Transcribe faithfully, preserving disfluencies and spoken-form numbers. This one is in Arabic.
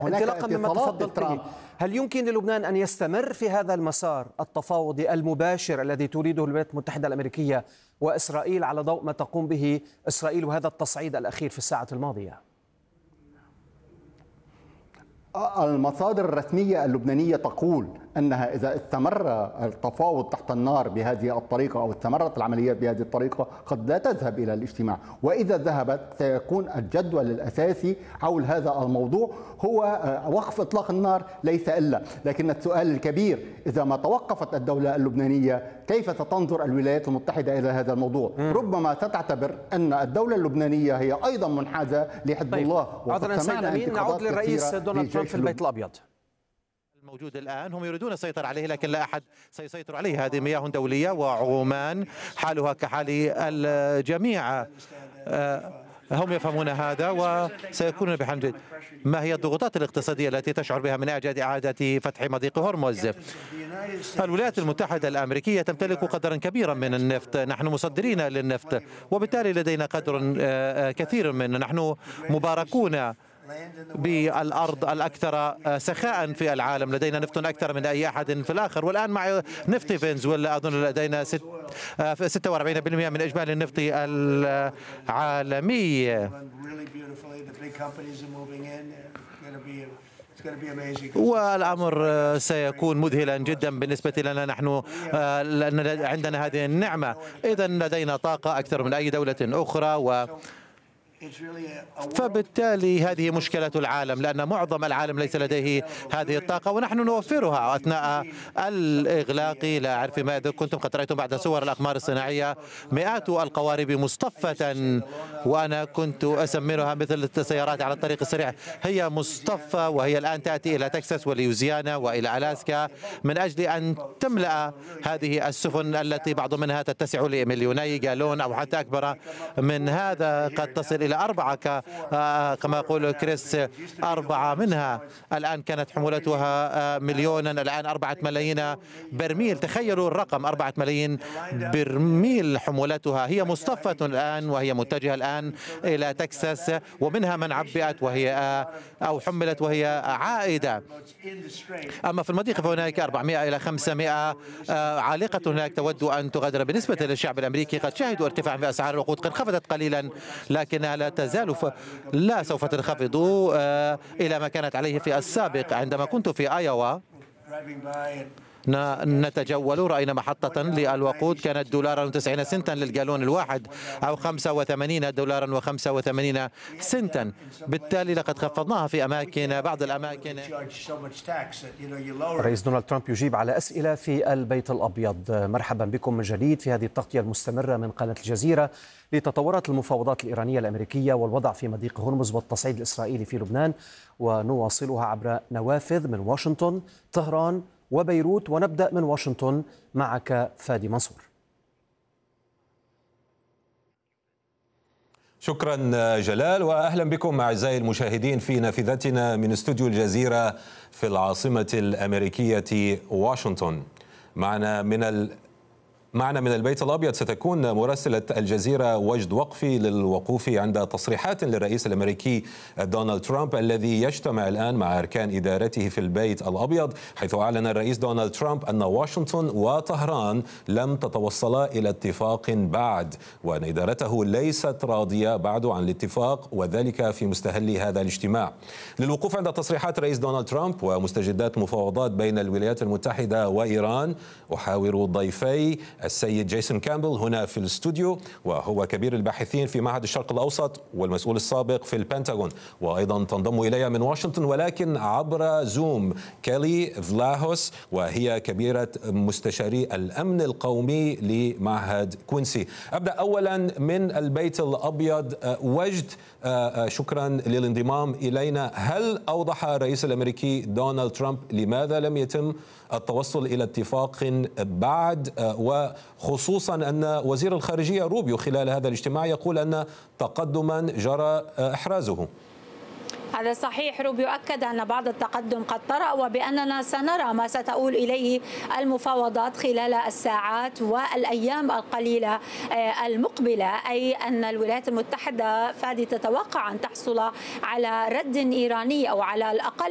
انطلاقا مما تفضلت به، هل يمكن للبنان أن يستمر في هذا المسار التفاوضي المباشر الذي تريده الولايات المتحدة الأمريكية وإسرائيل على ضوء ما تقوم به إسرائيل وهذا التصعيد الأخير في الساعة الماضية؟ المصادر الرسمية اللبنانية تقول أنها إذا استمر التفاوض تحت النار بهذه الطريقة أو استمرت العمليات بهذه الطريقة قد لا تذهب إلى الاجتماع، وإذا ذهبت سيكون الجدول الأساسي حول هذا الموضوع هو وقف إطلاق النار ليس إلا. لكن السؤال الكبير إذا ما توقفت الدولة اللبنانية كيف ستنظر الولايات المتحدة إلى هذا الموضوع؟ م. ربما ستعتبر أن الدولة اللبنانية هي أيضا منحازة لحزب طيب. الله. عذرا سالمين، نعود للرئيس دونالد ترامب في البيت الأبيض. الموجود الآن هم يريدون السيطرة عليه، لكن لا أحد سيسيطر عليه. هذه مياه دولية وعمان حالها كحال الجميع، هم يفهمون هذا وسيكونون بحمد. ما هي الضغوطات الاقتصادية التي تشعر بها من أجل إعادة فتح مضيق هرمز؟ الولايات المتحدة الأمريكية تمتلك قدرا كبيرا من النفط، نحن مصدرين للنفط وبالتالي لدينا قدر كثير منه، نحن مباركون بالأرض الأكثر سخاء في العالم، لدينا نفط أكثر من أي أحد في الآخر، والآن مع نفط فنزويلا أظن لدينا ستة وأربعين بالمئة من إجمالي النفط العالمي. والأمر سيكون مذهلا جدا بالنسبة لنا نحن، لأن عندنا هذه النعمة، إذا لدينا طاقة أكثر من أي دولة أخرى و فبالتالي هذه مشكلة العالم، لأن معظم العالم ليس لديه هذه الطاقة ونحن نوفرها أثناء الإغلاق. لا أعرف ما إذا كنتم قد رأيتم بعد صور الأقمار الصناعية مئات القوارب مصطفة، وأنا كنت أسمرها مثل السيارات على الطريق السريع، هي مصطفى وهي الآن تأتي إلى تكساس ولويزيانا وإلى ألاسكا من أجل أن تملأ هذه السفن التي بعض منها تتسع لمليوني جالون أو حتى أكبر من هذا، قد تصل إلى أربعة كما يقول كريس، أربعة منها الآن كانت حمولتها مليونا، الآن أربعة ملايين برميل. تخيلوا الرقم، أربعة ملايين برميل حمولتها، هي مصطفى الآن وهي متجهة الآن إلى تكساس، ومنها من عبئت وهي أو حملت وهي عائدة. أما في المضيق فهناك أربعمئة إلى خمسمئة عالقة هناك تود أن تغادر. بالنسبة للشعب الأمريكي قد شهدوا ارتفاعا في أسعار الوقود، قد انخفضت قليلا لكنها لا تزال ف... لا سوف تنخفض إلى ما كانت عليه في السابق. عندما كنت في آيوا نتجول رأينا محطة للوقود كانت دولارا وتسعين سنتا للجالون الواحد أو خمسة وثمانين دولارا وخمسة وثمانين سنتا، بالتالي لقد خفضناها في أماكن بعض الأماكن. رئيس دونالد ترامب يجيب على أسئلة في البيت الأبيض. مرحبا بكم من جديد في هذه التغطية المستمرة من قناة الجزيرة لتطورات المفاوضات الإيرانية الأمريكية والوضع في مضيق هرمز والتصعيد الإسرائيلي في لبنان، ونواصلها عبر نوافذ من واشنطن، طهران وبيروت. ونبدأ من واشنطن معك فادي منصور. شكرا جلال، وأهلا بكم أعزائي المشاهدين في نافذتنا من استوديو الجزيرة في العاصمة الأمريكية واشنطن. معنا من ال... معنا من البيت الأبيض ستكون مراسلة الجزيرة وجد وقفي للوقوف عند تصريحات للرئيس الأمريكي دونالد ترامب الذي يجتمع الآن مع أركان إدارته في البيت الأبيض، حيث أعلن الرئيس دونالد ترامب أن واشنطن وطهران لم تتوصلا إلى اتفاق بعد، وأن إدارته ليست راضية بعد عن الاتفاق، وذلك في مستهل هذا الاجتماع. للوقوف عند تصريحات الرئيس دونالد ترامب ومستجدات المفاوضات بين الولايات المتحدة وإيران، أحاور ضيفي السيد جيسون كامبل هنا في الاستوديو، وهو كبير الباحثين في معهد الشرق الأوسط والمسؤول السابق في البنتاغون، وأيضا تنضم إلي من واشنطن ولكن عبر زوم كيلي فلاهوس، وهي كبيرة مستشاري الأمن القومي لمعهد كوينسي. أبدأ أولا من البيت الأبيض، وجد، شكرا للانضمام إلينا. هل أوضح الرئيس الأمريكي دونالد ترامب لماذا لم يتم التوصل إلى اتفاق بعد، وخصوصا أن وزير الخارجية روبيو خلال هذا الاجتماع يقول أن تقدما جرى إحرازه؟ هذا صحيح. روبيو أكد أن بعض التقدم قد طرأ وبأننا سنرى ما ستؤول إليه المفاوضات خلال الساعات والأيام القليلة المقبلة، أي أن الولايات المتحدة فادي تتوقع أن تحصل على رد إيراني أو على الأقل